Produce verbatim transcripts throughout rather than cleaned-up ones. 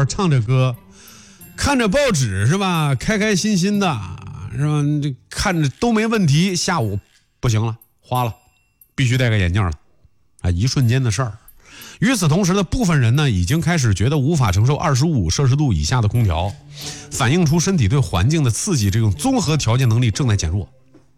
儿唱着歌，看着报纸是吧，开开心心的是吧？这看着都没问题。下午不行了，花了，必须戴个眼镜了啊！一瞬间的事儿。与此同时的部分人呢，已经开始觉得无法承受二十五摄氏度以下的空调，反映出身体对环境的刺激这种综合条件能力正在减弱。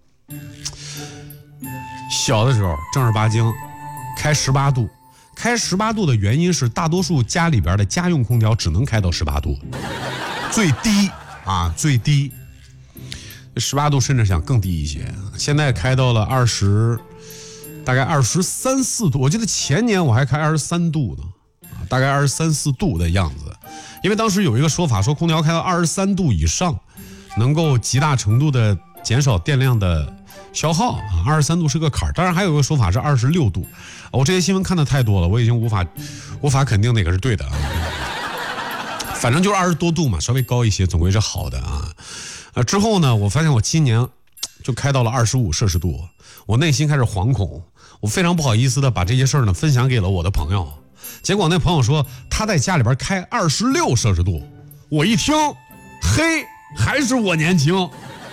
小的时候正儿八经开十八度，开十八度的原因是大多数家里边的家用空调只能开到十八度，最低啊最低十八度，甚至想更低一些。现在开到了二十。大概二十三四度，我记得前年我还开二十三度呢，啊，大概二十三四度的样子。因为当时有一个说法说，空调开到二十三度以上，能够极大程度的减少电量的消耗啊，二十三度是个坎儿。当然还有一个说法是二十六度，我这些新闻看的太多了，我已经无法无法肯定哪个是对的啊。反正就是二十多度嘛，稍微高一些，总归是好的啊。呃，之后呢，我发现我今年就开到了二十五摄氏度，我内心开始惶恐。我非常不好意思的把这些事儿呢分享给了我的朋友，结果那朋友说他在家里边开二十六摄氏度，我一听，嘿，还是我年轻，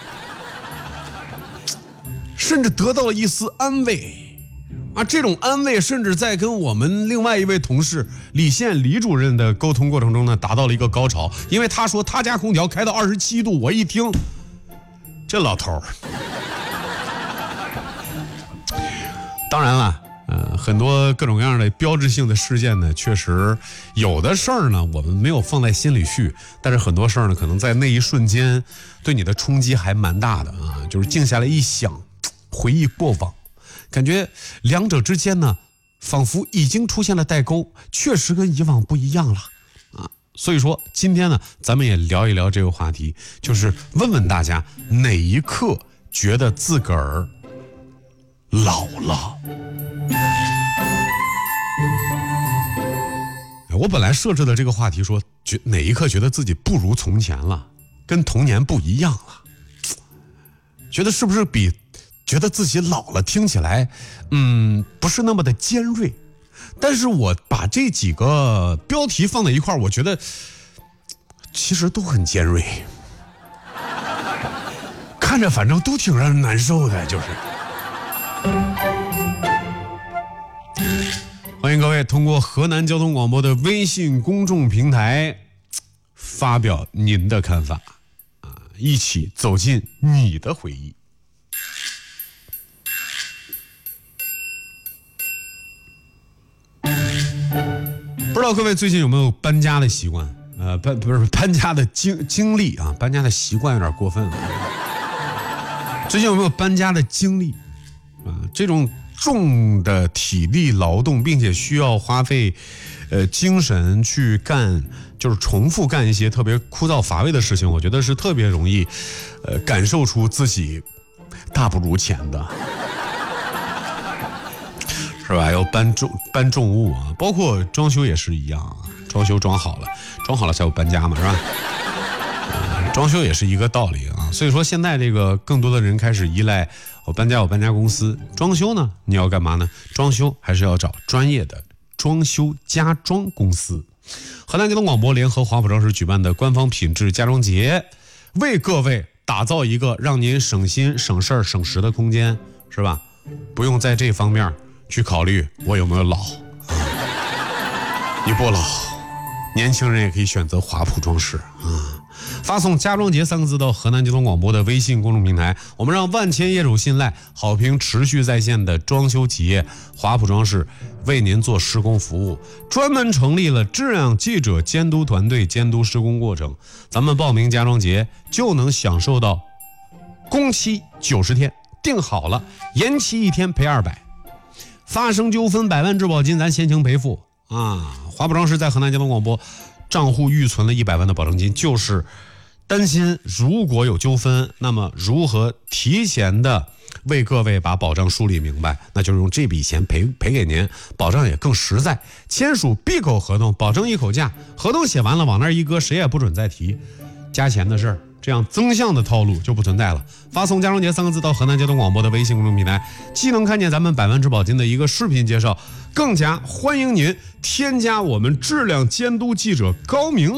甚至得到了一丝安慰啊！这种安慰甚至在跟我们另外一位同事李现李主任的沟通过程中呢，达到了一个高潮，因为他说他家空调开到二十七度，我一听，这老头儿。当然了，呃，很多各种各样的标志性的事件呢，确实有的事儿呢，我们没有放在心里去，但是很多事儿呢，可能在那一瞬间对你的冲击还蛮大的啊。就是静下来一想，回忆过往，感觉两者之间呢，仿佛已经出现了代沟，确实跟以往不一样了啊。所以说，今天呢，咱们也聊一聊这个话题，就是问问大家，哪一刻觉得自个儿老了。我本来设置的这个话题说，觉哪一刻觉得自己不如从前了，跟童年不一样了，觉得是不是比觉得自己老了听起来嗯不是那么的尖锐。但是我把这几个标题放在一块儿，我觉得其实都很尖锐，看着反正都挺让人难受的，就是欢迎各位通过河南交通广播的微信公众平台发表您的看法啊，一起走进你的回忆。不知道各位最近有没有搬家的习惯？呃，搬不是搬家的经经历啊，搬家的习惯有点过分了。最近有没有搬家的经历啊？这种重的体力劳动，并且需要花费呃精神去干，就是重复干一些特别枯燥乏味的事情，我觉得是特别容易呃感受出自己大不如前的，是吧？要搬重搬重物啊，包括装修也是一样啊，装修装好了，装好了才有搬家嘛，是吧？呃、装修也是一个道理啊，所以说现在这个更多的人开始依赖我搬家，我搬家公司。装修呢，你要干嘛呢？装修还是要找专业的装修家装公司。河南交通广播联合华普装饰举办的官方品质家装节，为各位打造一个让您省心省事儿省时的空间，是吧？不用在这方面去考虑我有没有老啊，你不老，年轻人也可以选择华普装饰啊。发送家装节三个字到河南交通广播的微信公众平台，我们让万千业主信赖，好评持续在线的装修企业华普装饰为您做施工服务，专门成立了质量记者监督团队监督施工过程。咱们报名家装节就能享受到工期九十天，定好了延期一天赔二百，发生纠纷百万质保金咱先行赔付啊！华普装饰在河南交通广播账户预存了一百万的保证金，就是担心如果有纠纷，那么如何提前的为各位把保障梳理明白，那就是用这笔钱赔赔给您，保障也更实在。签署闭口合同，保证一口价，合同写完了往那儿一搁，谁也不准再提加钱的事儿，这样增项的套路就不存在了。发送家装节三个字到河南交通广播的微信公众平台，既能看见咱们百万质保金的一个视频介绍，更加欢迎您添加我们质量监督记者高明